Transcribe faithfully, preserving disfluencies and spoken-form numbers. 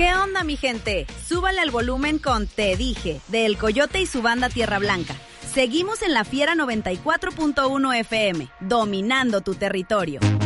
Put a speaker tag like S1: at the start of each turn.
S1: ¿Qué onda, mi gente? Súbale al volumen con Te Dije, de El Coyote y su banda Tierra Blanca. Seguimos en La Fiera noventa y cuatro punto uno F M, dominando tu territorio.